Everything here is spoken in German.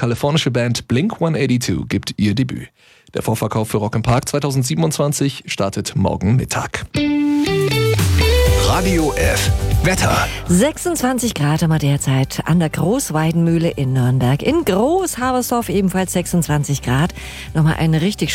kalifornische Band Blink-182 gibt ihr Debüt. Der Vorverkauf für Rock im Park 2027 startet morgen Mittag. Radio F. Wetter. 26 Grad haben wir derzeit an der Großweidenmühle in Nürnberg. In Großhabersdorf ebenfalls 26 Grad. Nochmal eine richtig